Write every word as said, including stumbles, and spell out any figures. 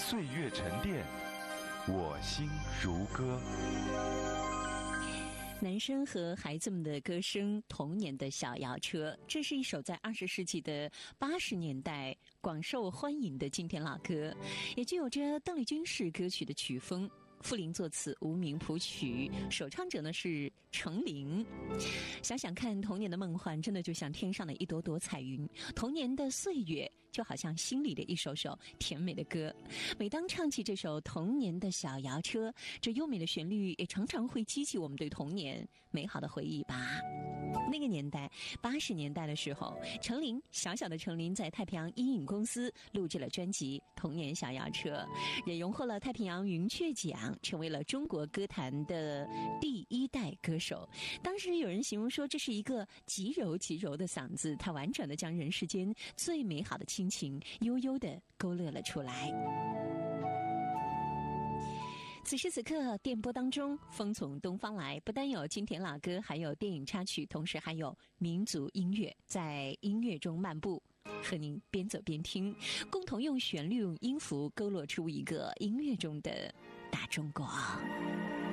岁月沉淀，我心如歌。 男生和孩子们的歌声，童年的小摇车，这是一首在二十世纪的八十年代广受欢迎的经典老歌，也具有着邓丽君式歌曲的曲风。傅林作词，无名谱曲，首唱者呢是程琳。想想看，童年的梦幻真的就像天上的一朵朵彩云，童年的岁月就好像心里的一首首甜美的歌。每当唱起这首童年的小摇车，这优美的旋律也常常会激起我们对童年美好的回忆吧。那个年代，八十年代的时候，程琳，小小的程琳在太平洋音影公司录制了专辑《童年小摇车》，也荣获了太平洋云雀奖，成为了中国歌坛的第一代歌手。当时有人形容说，这是一个极柔极柔的嗓子，它婉转地将人世间最美好的亲情悠悠地勾勒了出来。此时此刻，电波当中风从东方来，不单有经典老歌，还有电影插曲，同时还有民族音乐，在音乐中漫步，和您边走边听，共同用旋律用音符勾勒出一个音乐中的大中国。